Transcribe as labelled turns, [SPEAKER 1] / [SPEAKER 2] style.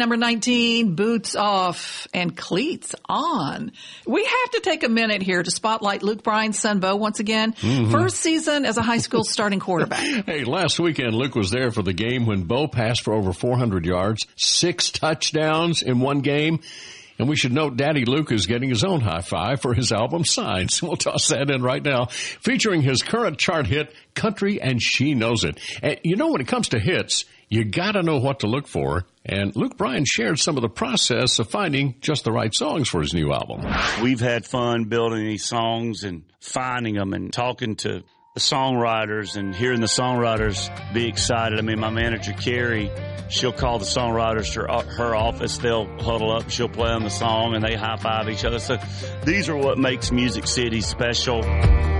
[SPEAKER 1] Number 19, boots off and cleats on. We have to take a minute here to spotlight Luke Bryan's son, Bo, once again. First season as a high school starting quarterback.
[SPEAKER 2] Hey, last weekend, Luke was there for the game when Bo passed for over 400 yards, 6 touchdowns in one game. And we should note Daddy Luke is getting his own high five for his album Signs. We'll toss that in right now, featuring his current chart hit, Country and She Knows It. And you know, when it comes to hits, you got to know what to look for. And Luke Bryan shared some of the process of finding just the right songs for his new album.
[SPEAKER 3] We've had fun building these songs and finding them and talking to the songwriters and hearing the songwriters be excited. I mean, my manager, Carrie, she'll call the songwriters to her office. They'll huddle up, she'll play on the song, and they high-five each other. So these are what makes Music City special.